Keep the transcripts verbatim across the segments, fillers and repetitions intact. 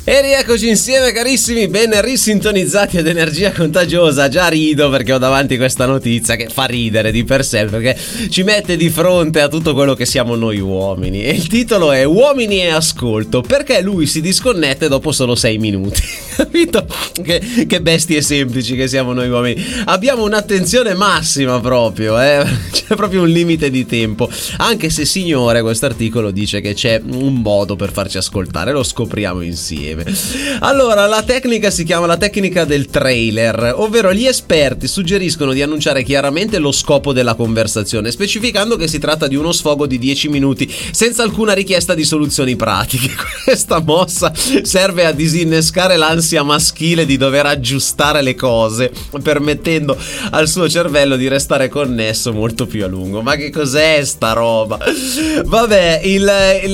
E rieccoci insieme carissimi, ben risintonizzati ad Energia Contagiosa. Già rido perché ho davanti questa notizia che fa ridere di per sé, perché ci mette di fronte a tutto quello che siamo noi uomini. E il titolo è Uomini e ascolto, perché lui si disconnette dopo solo sei minuti. Capito? Che, che bestie semplici che siamo noi uomini. Abbiamo un'attenzione massima proprio, eh? C'è proprio un limite di tempo. Anche se, signore, questo articolo dice che c'è un modo per farci ascoltare, lo scopriamo insieme. Allora, la tecnica si chiama la tecnica del trailer, ovvero gli esperti suggeriscono di annunciare chiaramente lo scopo della conversazione, specificando che si tratta di uno sfogo di dieci minuti senza alcuna richiesta di soluzioni pratiche. Questa mossa serve a disinnescare l'ansia maschile di dover aggiustare le cose, permettendo al suo cervello di restare connesso molto più a lungo. Ma che cos'è sta roba? Vabbè, il,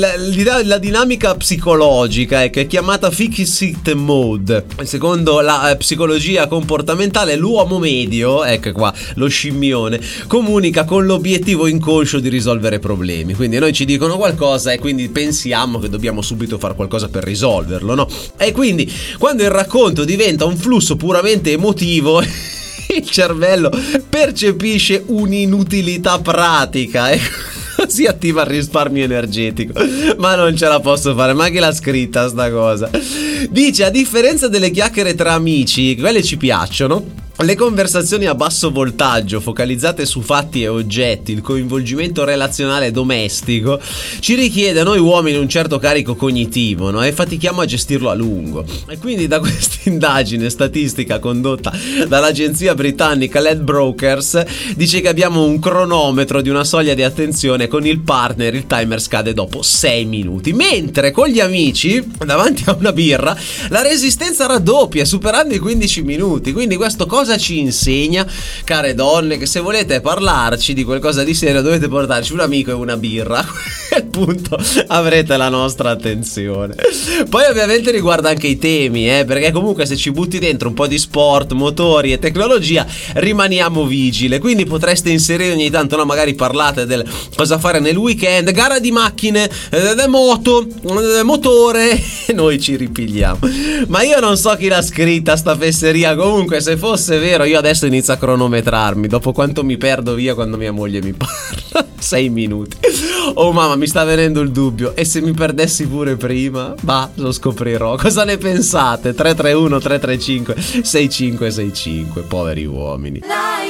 il, la dinamica psicologica è che è chiamata Fixed Mode. Secondo la eh, psicologia comportamentale, l'uomo medio, ecco qua, lo scimmione, comunica con l'obiettivo inconscio di risolvere problemi. Quindi noi ci dicono qualcosa e quindi pensiamo che dobbiamo subito fare qualcosa per risolverlo, no? E quindi quando il racconto diventa un flusso puramente emotivo, il cervello percepisce un'inutilità pratica, ecco. Si attiva il risparmio energetico. Ma non ce la posso fare. Ma chi l'ha scritta sta cosa? Dice: a differenza delle chiacchiere tra amici, quelle ci piacciono, le conversazioni a basso voltaggio focalizzate su fatti e oggetti, il coinvolgimento relazionale domestico, ci richiede a noi uomini un certo carico cognitivo, no? E fatichiamo a gestirlo a lungo. E quindi da questa indagine statistica condotta dall'agenzia britannica Ladbrokers dice che abbiamo un cronometro di una soglia di attenzione. Con il partner il timer scade dopo sei minuti, mentre con gli amici davanti a una birra la resistenza raddoppia superando i quindici minuti. Quindi questo cosa ci insegna, care donne? Che se volete parlarci di qualcosa di serio dovete portarci un amico e una birra. A quel punto avrete la nostra attenzione. Poi ovviamente riguarda anche i temi, eh, perché comunque se ci butti dentro un po' di sport, motori e tecnologia rimaniamo vigili. Quindi potreste inserire ogni tanto, no? Magari parlate del cosa fare nel weekend, gara di macchine, eh, moto, eh, motore, e noi ci ripigliamo. Ma io non so chi l'ha scritta sta fesseria. Comunque, se fosse vero, io adesso inizio a cronometrarmi dopo quanto mi perdo via quando mia moglie mi parla. Sei minuti. Oh mamma, mi sta venendo il dubbio. E se mi perdessi pure prima? Bah, lo scoprirò. Cosa ne pensate? tre tre uno tre tre cinque sei cinque sei cinque. Poveri uomini.